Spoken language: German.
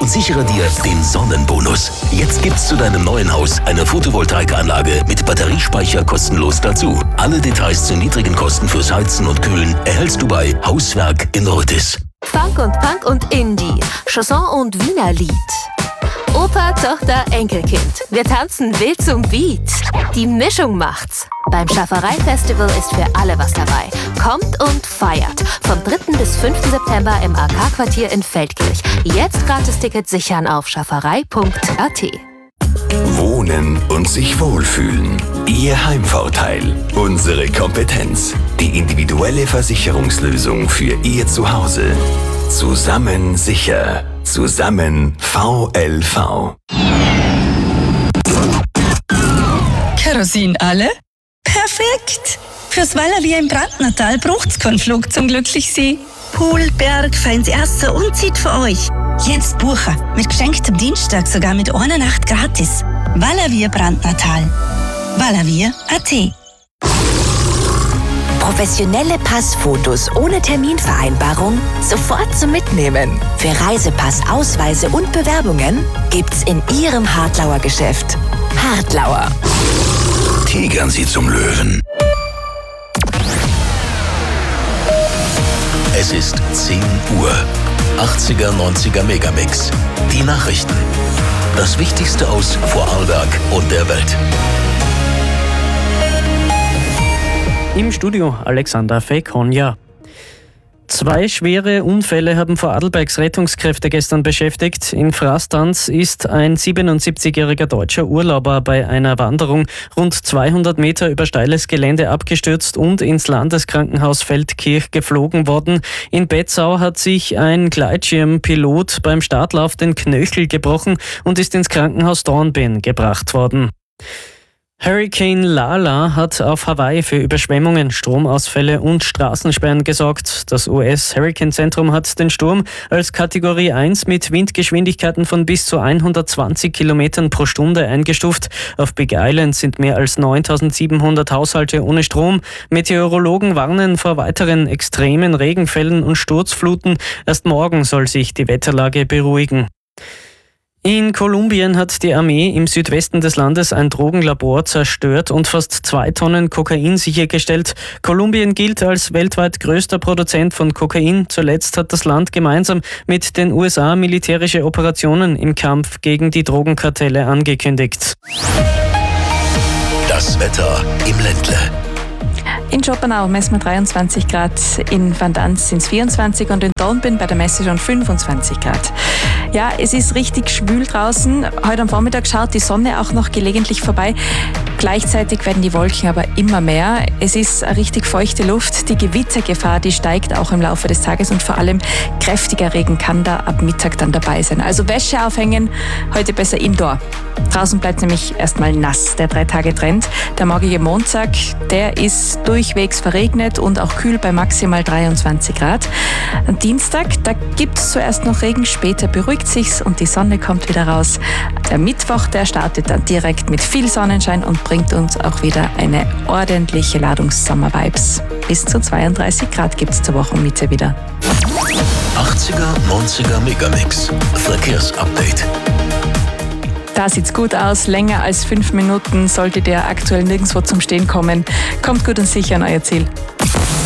und sichere dir den Sonnenbonus. Jetzt gibt's zu deinem neuen Haus eine Photovoltaikanlage mit Batteriespeicher kostenlos dazu. Alle Details zu niedrigen Kosten fürs Heizen und Kühlen erhältst du bei Hauswerk in Rötis. Funk und Punk und Indie, Chanson und Wiener Lied. Opa, Tochter, Enkelkind. Wir tanzen wild zum Beat. Die Mischung macht's. Beim Schafferei-Festival ist für alle was dabei. Kommt und feiert. Vom 3. bis 5. September im AK-Quartier in Feldkirch. Jetzt Gratis-Tickets sichern auf schafferei.at. Wohnen und sich wohlfühlen. Ihr Heimvorteil. Unsere Kompetenz. Die individuelle Versicherungslösung für Ihr Zuhause. Zusammen sicher. Zusammen VLV. Kerosin alle? Perfekt! Fürs Valavier im Brandnertal braucht's keinen Flug zum Glücklichsee. Pool, Berg, feins Erste und zieht für euch. Jetzt buchen. Mit geschenktem Dienstag sogar mit einer Nacht gratis. Valavier Brandnertal. Valavier.at. Professionelle Passfotos ohne Terminvereinbarung sofort zum Mitnehmen. Für Reisepass, Ausweise und Bewerbungen gibt's in Ihrem Hartlauer Geschäft. Hartlauer. Tigern Sie zum Löwen. Es ist 10 Uhr. 80er, 90er Megamix. Die Nachrichten. Das Wichtigste aus Vorarlberg und der Welt. Im Studio Alexander Fekonja. 2 schwere Unfälle haben Vorarlbergs Rettungskräfte gestern beschäftigt. In Frastanz ist ein 77-jähriger deutscher Urlauber bei einer Wanderung rund 200 Meter über steiles Gelände abgestürzt und ins Landeskrankenhaus Feldkirch geflogen worden. In Betzau hat sich ein Gleitschirmpilot beim Startlauf den Knöchel gebrochen und ist ins Krankenhaus Dornbirn gebracht worden. Hurricane Lala hat auf Hawaii für Überschwemmungen, Stromausfälle und Straßensperren gesorgt. Das US-Hurricane-Zentrum hat den Sturm als Kategorie 1 mit Windgeschwindigkeiten von bis zu 120 Kilometern pro Stunde eingestuft. Auf Big Island sind mehr als 9.700 Haushalte ohne Strom. Meteorologen warnen vor weiteren extremen Regenfällen und Sturzfluten. Erst morgen soll sich die Wetterlage beruhigen. In Kolumbien hat die Armee im Südwesten des Landes ein Drogenlabor zerstört und fast 2 Tonnen Kokain sichergestellt. Kolumbien gilt als weltweit größter Produzent von Kokain. Zuletzt hat das Land gemeinsam mit den USA militärische Operationen im Kampf gegen die Drogenkartelle angekündigt. Das Wetter im Ländle. In Schopenau messen wir 23 Grad, in Van Danz sind es 24 und in Dornbirn bei der Messe schon 25 Grad. Ja, es ist richtig schwül draußen. Heute am Vormittag schaut die Sonne auch noch gelegentlich vorbei. Gleichzeitig werden die Wolken aber immer mehr. Es ist eine richtig feuchte Luft. Die Gewittergefahr, die steigt auch im Laufe des Tages und vor allem kräftiger Regen kann da ab Mittag dann dabei sein. Also Wäsche aufhängen, heute besser indoor. Draußen bleibt nämlich erstmal nass, der 3-Tage-Trend. Der morgige Montag, der ist durchwegs verregnet und auch kühl bei maximal 23 Grad. Am Dienstag, da gibt es zuerst noch Regen, später beruhigt sich's und die Sonne kommt wieder raus. Der Mittwoch, der startet dann direkt mit viel Sonnenschein und bringt uns auch wieder eine ordentliche Ladung Sommer-Vibes. Bis zu 32 Grad gibt's zur Wochenmitte wieder. 80er, 90er Megamix. Verkehrsupdate. Da sieht's gut aus. Länger als 5 Minuten solltet ihr aktuell nirgendwo zum Stehen kommen. Kommt gut und sicher an euer Ziel.